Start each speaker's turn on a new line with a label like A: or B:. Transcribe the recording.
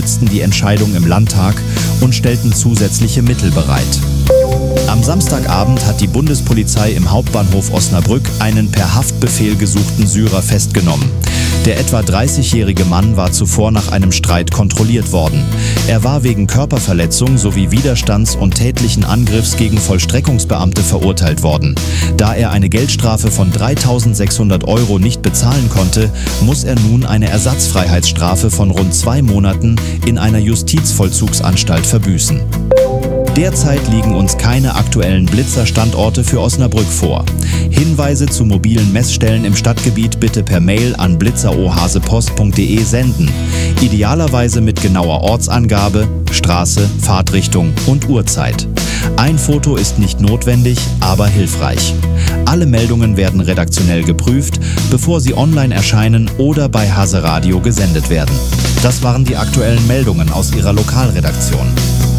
A: unterstützten die Entscheidung im Landtag und stellten zusätzliche Mittel bereit. Am Samstagabend hat die Bundespolizei im Hauptbahnhof Osnabrück einen per Haftbefehl gesuchten Syrer festgenommen. Der etwa 30-jährige Mann war zuvor nach einem Streit kontrolliert worden. Er war wegen Körperverletzung sowie Widerstands- und tätlichen Angriffs gegen Vollstreckungsbeamte verurteilt worden. Da er eine Geldstrafe von 3.600 € nicht bezahlen konnte, muss er nun eine Ersatzfreiheitsstrafe von rund 2 Monaten in einer Justizvollzugsanstalt verbüßen. Derzeit liegen uns keine aktuellen Blitzerstandorte für Osnabrück vor. Hinweise zu mobilen Messstellen im Stadtgebiet bitte per Mail an blitzerohasepost.de senden. Idealerweise mit genauer Ortsangabe, Straße, Fahrtrichtung und Uhrzeit. Ein Foto ist nicht notwendig, aber hilfreich. Alle Meldungen werden redaktionell geprüft, bevor sie online erscheinen oder bei Hase Radio gesendet werden. Das waren die aktuellen Meldungen aus Ihrer Lokalredaktion.